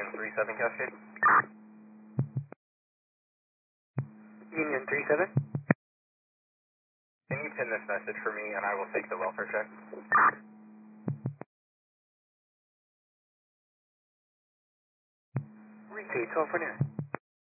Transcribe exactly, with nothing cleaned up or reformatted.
Union three seven Cascade. Union three seven. Can you pin this message for me and I will take the welfare check? Repeat, California.